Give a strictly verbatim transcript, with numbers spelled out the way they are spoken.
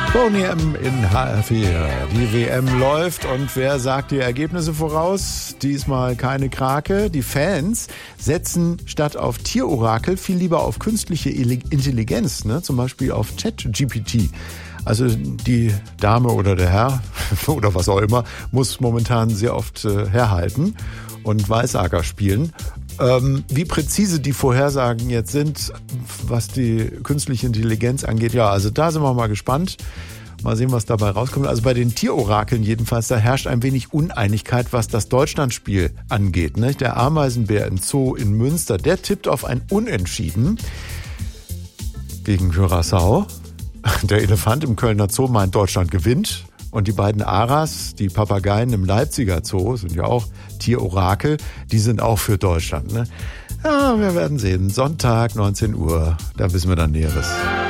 Boney M in H R vier. Die W M läuft und wer sagt die Ergebnisse voraus? Diesmal keine Krake. Die Fans setzen statt auf Tierorakel viel lieber auf künstliche Intelligenz, ne? Zum Beispiel auf ChatGPT. Also die Dame oder der Herr oder was auch immer muss momentan sehr oft äh, herhalten und Weissager spielen. Ähm, wie präzise die Vorhersagen jetzt sind, was die künstliche Intelligenz angeht, ja, also da sind wir mal gespannt. Mal sehen, was dabei rauskommt. Also bei den Tierorakeln jedenfalls, da herrscht ein wenig Uneinigkeit, was das Deutschlandspiel angeht. Ne? Der Ameisenbär im Zoo in Münster, der tippt auf ein Unentschieden gegen Curaçao. Der Elefant im Kölner Zoo meint, Deutschland gewinnt. Und die beiden Aras, die Papageien im Leipziger Zoo, sind ja auch Tierorakel, die sind auch für Deutschland. Ne? Ja, wir werden sehen. Sonntag, neunzehn Uhr, da wissen wir dann Näheres.